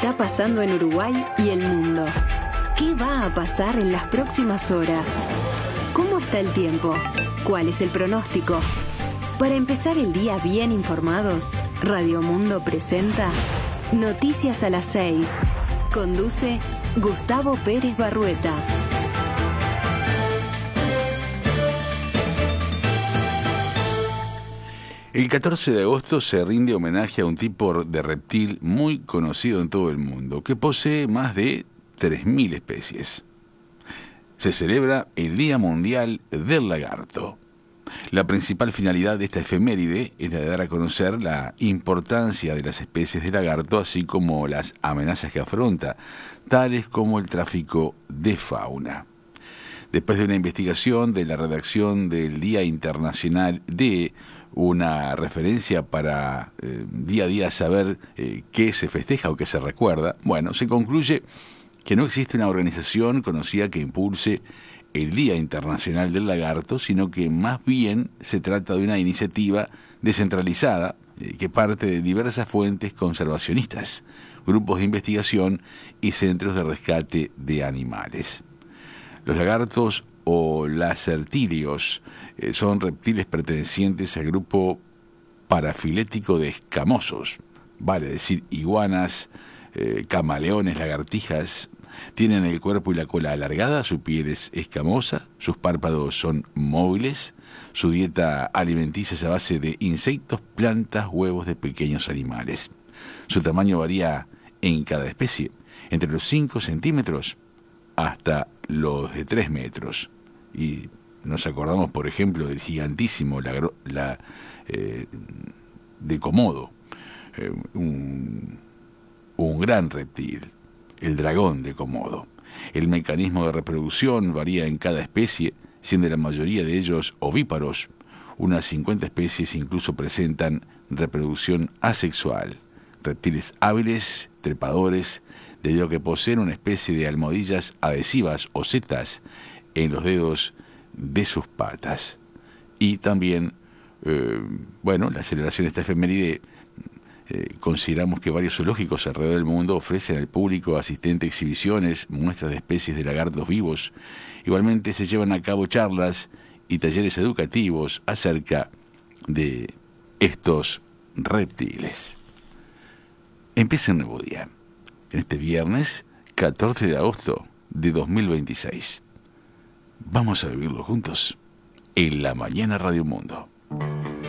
está pasando en Uruguay y el mundo? ¿Qué va a pasar en las próximas horas? ¿Cómo está el tiempo? ¿Cuál es el pronóstico? Para empezar el día bien informados, Radio Mundo presenta Noticias a las 6. Conduce Gustavo Pérez Barrueta. El 14 de agosto se rinde homenaje a un tipo de reptil muy conocido en todo el mundo, que posee más de 3.000 especies. Se celebra el Día Mundial del Lagarto. La principal finalidad de esta efeméride es la de dar a conocer la importancia de las especies de lagarto, así como las amenazas que afronta, tales como el tráfico de fauna. Después de una investigación de la redacción del Día Internacional de una referencia para día a día saber qué se festeja o qué se recuerda, se concluye que no existe una organización conocida que impulse el Día Internacional del Lagarto, sino que más bien se trata de una iniciativa descentralizada que parte de diversas fuentes conservacionistas, grupos de investigación y centros de rescate de animales. Los lagartos o lacertilios son reptiles pertenecientes al grupo parafilético de escamosos, vale decir iguanas, camaleones, lagartijas. Tienen el cuerpo y la cola alargada, su piel es escamosa, sus párpados son móviles, su dieta alimenticia es a base de insectos, plantas, huevos de pequeños animales. Su tamaño varía en cada especie, entre los 5 centímetros hasta los de 3 metros. Y nos acordamos, por ejemplo, del gigantísimo de Komodo, un gran reptil, el dragón de Komodo. El mecanismo de reproducción varía en cada especie, siendo la mayoría de ellos ovíparos. Unas 50 especies incluso presentan reproducción asexual. Reptiles hábiles, trepadores, debido a que poseen una especie de almohadillas adhesivas o setas en los dedos de sus patas. Y también, la celebración de esta efeméride, consideramos que varios zoológicos alrededor del mundo ofrecen al público asistente exhibiciones, muestras de especies de lagartos vivos. Igualmente se llevan a cabo charlas y talleres educativos acerca de estos reptiles. Empieza un nuevo día, en este viernes 14 de agosto de 2026. Vamos a vivirlo juntos en La Mañana Radio Mundo.